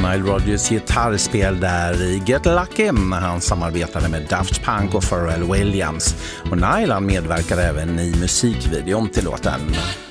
Nile Rodgers gitarrspel där i Get Lucky när han samarbetade med Daft Punk och Pharrell Williams. Och Nile medverkade även i musikvideon till låten.